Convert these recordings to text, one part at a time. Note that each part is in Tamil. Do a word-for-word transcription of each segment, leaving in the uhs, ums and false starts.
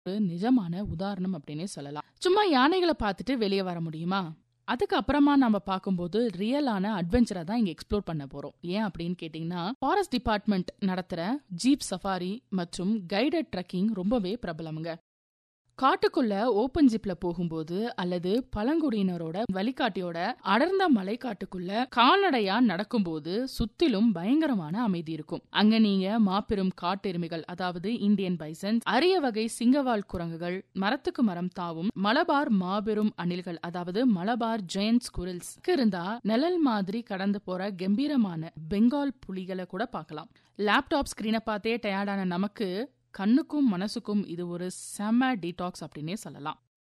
ஒரு நிஜமான உதாரணம் அப்படின்னே சொல்லலாம். சும்மா யானைகளை பார்த்துட்டு வெளியே வர முடியுமா? அதுக்கு அப்புறமா நம்ம பார்க்கும்போது ரியலான அட்வென்ச்சரா தான் இங்க எக்ஸ்ப்ளோர் பண்ண போறோம். ஏன் அப்படின்னு கேட்டீங்கன்னா, ஃபாரஸ்ட் டிபார்ட்மெண்ட் நடத்துற ஜீப் சஃபாரி மற்றும் கைடட் ட்ரெக்கிங் ரொம்பவே பிரபலமுங்க. காட்டுக்குள்ள ஓபன் ஜிப்ல போகும்போது அல்லது பழங்குடியினரோட வழிகாட்டியோட அடர்ந்த மலை காட்டுக்குள்ள கால்நடையா நடக்கும்போது சுத்திலும் பயங்கரமான அமைதி இருக்கும். அங்க நீங்க மாபெரும் காட்டெருமைகள், அதாவது இந்தியன் பைசன்ஸ், அரிய வகை சிங்கவால் குரங்குகள், மரத்துக்கு மரம் தாவும் மலபார் மாபெரும் அணில்கள், அதாவது மலபார் ஜெயன்ட் ஸ்குரில்ஸ் இருந்தா நிழல் மாதிரி கடந்து போற கம்பீரமான பெங்கால் புலிகளை கூட பார்க்கலாம். லேப்டாப் ஸ்கிரீனை பார்த்தே டயர்டான நமக்கு கண்ணுக்கும் மனசுக்கும் இது ஒரு செம டீடாக்ஸ் அப்படின்னே சொல்லலாம்.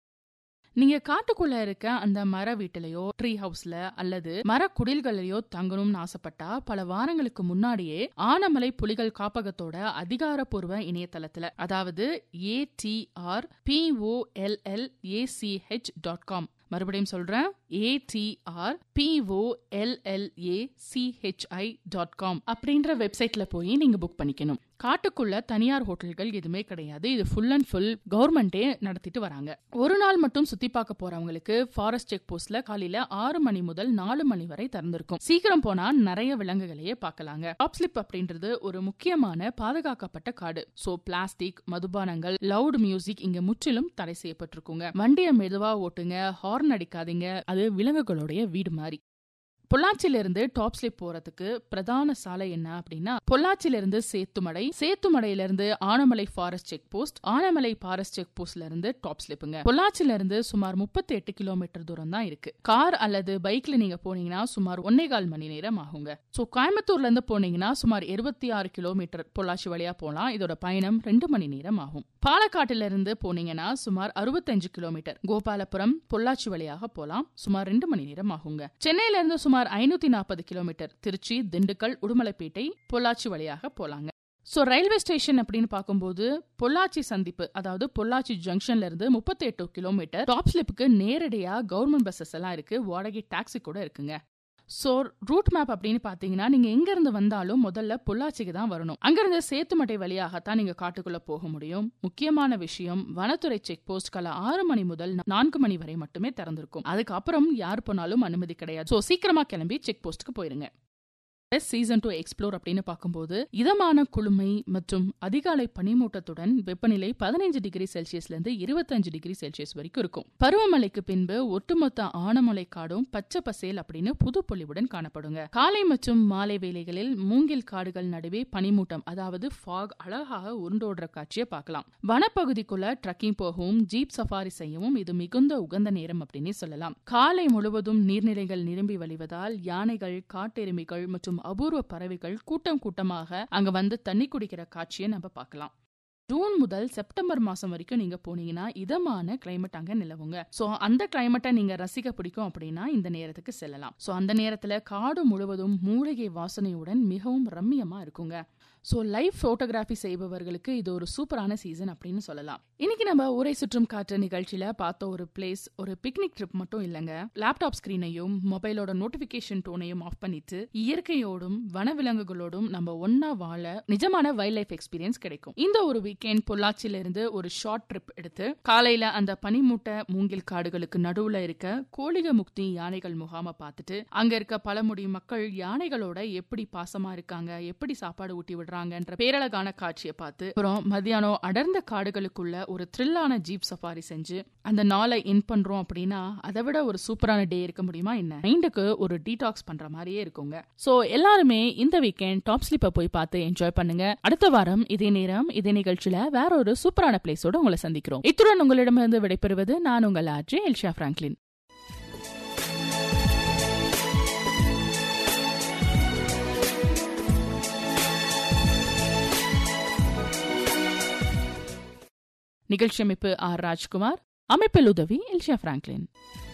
நீங்க காட்டுக்குள்ள இருக்க அந்த மர வீட்டிலையோ ட்ரீ ஹவுஸ்ல அல்லது மர குடில்களையோ தங்கணும்னு ஆசைப்பட்டா பல வாரங்களுக்கு முன்னாடியே ஆனமலை புலிகள் காப்பகத்தோட அதிகாரப்பூர்வ இணையதளத்துல, அதாவது ஏ D R B O L L A C H dot com, மறுபடியும் சொல்றேன், ஏ D R B O L L A C H I dot com அப்படின்ற வெப்சைட்ல போய் நீங்க புக் பண்ணிக்கணும். காட்டுக்குள்ள தனியார் ஹோட்டல்கள் எதுவுமே கிடையாது. இது ஃபுல் அண்ட் ஃபுல் கவர்மெண்டே நடத்திட்டு வராங்க. ஒரு நாள் மட்டும் சுத்தி பார்க்க போறவங்களுக்கு ஃபாரஸ்ட் செக் போஸ்ட்ல காலையில ஆறு மணி முதல் நாலு மணி வரை திறந்திருக்கும். சீக்கிரம் போனா நிறைய விலங்குகளையே பார்க்கலாங்க. டாப் ஸ்லிப் அப்படின்றது ஒரு முக்கியமான பாதுகாக்கப்பட்ட காடு. சோ பிளாஸ்டிக், மதுபானங்கள், லவுட் மியூசிக் இங்க முற்றிலும் தடை செய்யப்பட்டிருக்குங்க. வண்டியை மெதுவா ஓட்டுங்க, ஹார்ன் அடிக்காதீங்க, அது விலங்குகளுடைய வீடு மாதிரி. பொள்ளாச்சியில இருந்து டாப் ஸ்லிப் போறதுக்கு பிரதான சாலை என்ன அப்படின்னா, பொள்ளாச்சியில இருந்து சேத்துமடை, சேத்துமடையில இருந்து Anamalai forest check post, Anamalai forest check போஸ்ட்ல இருந்து டாப் ஸ்லிப்புங்க. பொள்ளாச்சியில இருந்து சுமார் முப்பத்தி எட்டு கிலோமீட்டர் தூரம் தான் இருக்கு. கார் அல்லது பைக்ல நீங்க போனீங்கன்னா சுமார் ஒன்னே கால் மணி நேரம் ஆகுங்க. சோ கோயம்புத்தூர்ல இருந்து போனீங்கன்னா சுமார் இருபத்தி ஆறு கிலோமீட்டர் பொள்ளாச்சி வழியா போலாம். இதோட பயணம் ரெண்டு மணி நேரம் ஆகும். பாலக்காட்டுல இருந்து போனீங்கன்னா சுமார் அறுபத்தஞ்சு கிலோமீட்டர் கோபாலபுரம் பொள்ளாச்சி வழியாக போலாம். சுமார் ரெண்டு மணி நேரம் ஆகுங்க. சென்னையில இருந்து சுமார் ஐநூத்தி நாற்பது கிலோமீட்டர் திருச்சி, திண்டுக்கல், உடுமலைப்பேட்டை, பொள்ளாச்சி வழியாக போலாங்க. சோ ரயில்வே ஸ்டேஷன் அப்படின்னு பார்க்கும்போது பொள்ளாச்சி சந்திப்பு, அதாவது பொள்ளாச்சி ஜங்ஷன்ல இருந்து முப்பத்தி எட்டு கிலோமீட்டர். டாப் ஸ்லிப்புக்கு நேரடியா கவர்மெண்ட் பஸ்ஸஸ் எல்லாம் இருக்கு, வாடகை டாக்ஸி கூட இருக்குங்க. சோ ரூட் மேப் அப்படின்னு பாத்தீங்கன்னா, நீங்க எங்க இருந்து வந்தாலும் முதல்ல பொள்ளாச்சிக்கு தான் வரணும். அங்கிருந்து சேத்துமட்டை வழியாகத்தான் நீங்க காட்டுக்குள்ள போக முடியும். முக்கியமான விஷயம், வனத்துறை செக் போஸ்ட் காலை ஆறு மணி முதல் நான்கு மணி வரை மட்டுமே திறந்திருக்கும். அதுக்கப்புறம் யார் போனாலும் அனுமதி கிடையாது. சோ சீக்கிரமா கிளம்பி செக் போஸ்ட்க்கு போயிருங்க. சீசன் டூ எக்ஸ்ப்ளோர் அப்படின்னு பார்க்கும்போது இதமான குளுமை மற்றும் அதிகாலை பனிமூட்டத்துடன் வெப்பநிலை பதினைஞ்சு டிகிரி செல்சியஸ்ல இருந்து இருபத்தஞ்சு டிகிரி செல்சியஸ் வரைக்கும் இருக்கும். பருவமழைக்கு பின்பு ஒட்டுமொத்த ஆனமலை காடும் பச்சை பசேல் அப்படின்னு புது பொலிவுடன் காணப்படுங்க. காலை மற்றும் மாலை வேளைகளில் மூங்கில் காடுகள் நடுவே பனிமூட்டம், அதாவது ஃபாக் அழகாக உருண்டோடுற காட்சியை பார்க்கலாம். வனப்பகுதிக்குள்ள ட்ரக்கிங் போகவும் ஜீப் சஃபாரி செய்யவும் இது மிகுந்த உகந்த நேரம் அப்படின்னு சொல்லலாம். காலை முழுவதும் நீர்நிலைகள் நிரம்பி வழிவதால் யானைகள், காட்டெருமைகள் மற்றும் அபூர்வ பறவைகள் கூட்டம் கூட்டமாக அங்க வந்து தண்ணி குடிக்கிற காட்சியை நம்ம பார்க்கலாம். ஜூன் முதல் செப்டம்பர் மாசம் வரைக்கும் நீங்க போனீங்கன்னா இதமான கிளைமேட் அங்க நிலவுங்க. சோ அந்த கிளைமேட்டை நீங்க ரசிக்க பிடிக்கும் அப்படின்னா இந்த நேரத்துக்கு செல்லலாம். சோ அந்த நேரத்துல காடு முழுவதும் மூலிகை வாசனையுடன் மிகவும் ரம்மியமா இருக்குங்க. சோ லைவ் போட்டோகிராஃபி செய்பவர்களுக்கு இது ஒரு சூப்பரான சீசன் அப்படின்னு சொல்லலாம். இன்னைக்கு நம்ம ஊரை சுற்றும் காற்று நிகழ்ச்சியில பார்த்த ஒரு பிளேஸ் ஒரு பிக்னிக் ட்ரிப் மட்டும் இல்லங்க. லேப்டாப் ஸ்கிரீனையும் மொபைலோட நோட்டிபிகேஷன் டோனையும் ஆஃப் பண்ணிட்டு இயற்கையோடும் வனவிலங்குகளோடும் நம்ம ஒன்னா வாழ நிஜமான வைல்ட் லைஃப் எக்ஸ்பீரியன்ஸ் கிடைக்கும். இந்த ஒரு வீக்கெண்ட் பொள்ளாச்சியில இருந்து ஒரு ஷார்ட் ட்ரிப் எடுத்து காலையில அந்த பனிமூட்ட மூங்கில் காடுகளுக்கு நடுவுல இருக்க கோழிக முக்தி யானைகள் முகாம பார்த்துட்டு அங்க இருக்க பழமுடி மக்கள் யானைகளோட எப்படி பாசமா இருக்காங்க, எப்படி சாப்பாடு ஊட்டி விடுறாங்க பேரழகான காட்சியை பார்த்து அப்புறம் மத்தியானம் அடர்ந்த காடுகளுக்குள்ள ஒரு த்ரில்லான ஜீப் சஃபாரி செஞ்சு அந்த நாளை என் பண்றோம் அப்படின்னா அதை விட ஒரு சூப்பரான டே இருக்க முடியுமா என்ன? மைண்டுக்கு ஒரு டீடாக்ஸ் பண்ற மாதிரியே இருக்குங்க. சோ எல்லாருமே இந்த வீக்கெண்ட் டாப் ஸ்லிப்பை போய் பார்த்து என்ஜாய் பண்ணுங்க. அடுத்த வாரம் இதே நேரம் இதே நிகழ்ச்சியில வேற ஒரு சூப்பரான பிளேஸோட உங்களை சந்திக்கிறோம். இத்துடன் உங்களிடமிருந்து விடைபெறுவது நான் உங்கள் ஆர்ஜே எல்ஷா பிராங்க்லின். நிகழ்ச்சி அமைப்பு ஆர் ராஜ்குமார், அமைப்பில் உதவி எல்ஷா பிராங்க்லின்.